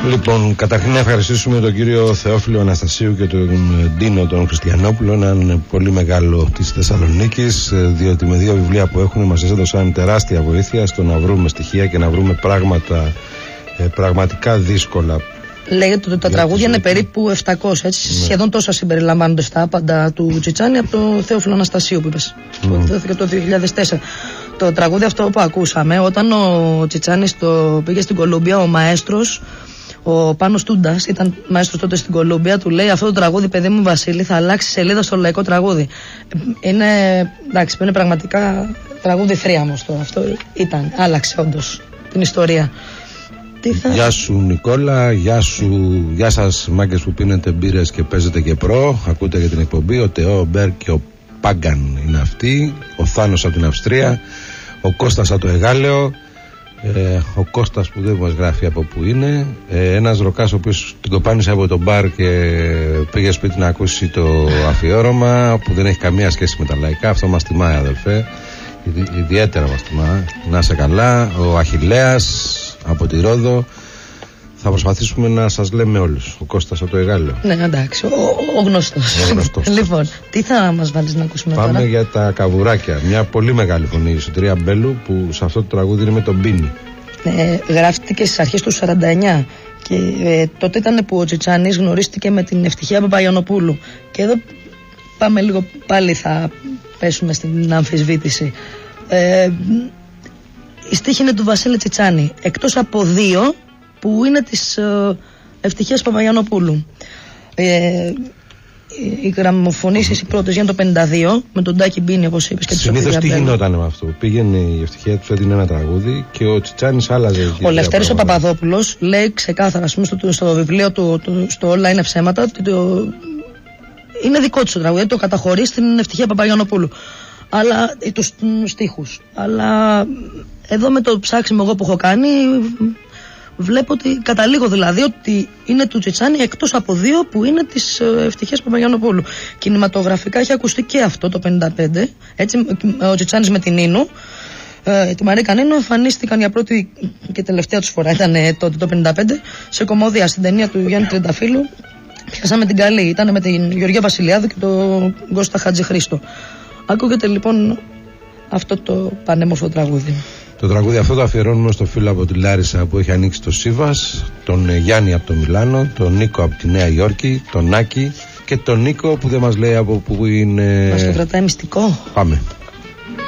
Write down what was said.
Λοιπόν, καταρχήν να ευχαριστήσουμε τον κύριο Θεόφιλο Αναστασίου και τον Ντίνο τον Χριστιανόπουλο, έναν πολύ μεγάλο της Θεσσαλονίκης, διότι με 2 βιβλία που έχουν μας έδωσαν τεράστια βοήθεια στο να βρούμε στοιχεία και να βρούμε πράγματα πραγματικά δύσκολα. Λέγεται ότι τα τραγούδια είναι περίπου 700, έτσι, σχεδόν τόσα συμπεριλαμβάνονται στα άπαντα του Τσιτσάνη από το Θεόφιλο Αναστασίου που είπες, που δόθηκε το 2004. Το τραγούδι αυτό που ακούσαμε, όταν ο Τσιτσάνης πήγε στην Κολούμπια, ο μαέστρος, ο Πάνος Τούντας, ήταν μαέστρος τότε στην Κολούμπια, του λέει: αυτό το τραγούδι, παιδί μου Βασίλη, θα αλλάξει σελίδα στο λαϊκό τραγούδι. Εντάξει, είναι πραγματικά τραγούδι θρίαμος το αυτό. Άλλαξε όντως την ιστορία. Γεια σου Νικόλα, γεια σας μάγκες που πίνετε μπύρες και παίζετε και προ. Ακούτε για την εκπομπή. Ο Τεό, ο Μπέρ και ο Πάγκαν είναι αυτοί. Ο Θάνος από την Αυστρία, ο Κώστας από το Εγάλεο, ο Κώστας που δεν μας γράφει από που είναι, ένας ροκάς ο οποίος την κοπάνησε από το μπαρ και πήγε σπίτι να ακούσει το αφιέρωμα που δεν έχει καμία σχέση με τα λαϊκά. Αυτό μας τιμάει, αδελφέ, ιδιαίτερα μας τιμά. Να είσαι καλά. Ο Αχιλλέας από τη Ρόδο. Θα προσπαθήσουμε να σας λέμε όλους. Ο Κώστας από το Εγάλεο. Ναι, εντάξει, ο γνωστός. Λοιπόν, τι θα μας βάλεις να ακούσουμε τώρα? Πάμε για τα Καβουράκια. Μια πολύ μεγάλη φωνή, η Σωτηρία Μπέλου, που σε αυτό το τραγούδι είναι με τον Μπίνι. Γράφτηκε στις αρχές του 49 και τότε ήταν που ο Τσιτσάνης γνωρίστηκε με την Ευτυχία Παπαγιαννοπούλου. Και εδώ πάμε λίγο, πάλι θα πέσουμε στην αμφισβήτηση. Η στίχη είναι του Βασίλη Τσιτσάνη, εκτός από 2 που είναι της Ευτυχίας Παπαγιαννοπούλου. Οι γραμμοφωνήσεις οι πρώτες γίνονται το 52 με τον Τάκη Μπίνι, όπως είπες. Συνήθως τι γινόταν με αυτό? Πήγαινε η Ευτυχία, τους έδινε ένα τραγούδι και ο Τσιτσάνης άλλαζε. Ο Λευτέρης ο Παπαδόπουλος λέει ξεκάθαρα, ας πούμε, στο βιβλίο του, στο Όλα είναι ψέματα, ότι είναι δικό του το τραγούδι, το καταχωρεί στην Ευτυχία Παπαγιαννοπούλου. Αλλά τους στίχους. Αλλά εδώ με το ψάξιμο εγώ που έχω κάνει, βλέπω ότι καταλήγω δηλαδή ότι είναι του Τσιτσάνη εκτός από 2 που είναι της Ευτυχίας Παπαγιαννοπούλου. Κινηματογραφικά έχει ακουστεί και αυτό το 55. Έτσι, ο Τσιτσάνης με την Νίνου, τη Μαρίκα Νίνου, εμφανίστηκαν για πρώτη και τελευταία τους φορά, ήταν τότε το 55, σε κομμώδια στην ταινία του Γιάννη Τρενταφύλου. Πιάσαμε την καλή, ήταν με την Γεωργία Βασιλιάδου και τον Κώστα Χατζηχρήστο. Ακούγεται λοιπόν αυτό το πανέμορφο τραγούδι. Το τραγούδι αυτό το αφιερώνουμε στο φίλο από τη Λάρισα που έχει ανοίξει το Σίβας, τον Γιάννη από το Μιλάνο, τον Νίκο από τη Νέα Υόρκη, τον Άκη και τον Νίκο που δεν μας λέει από που είναι. Μας το κρατάει μυστικό. Πάμε.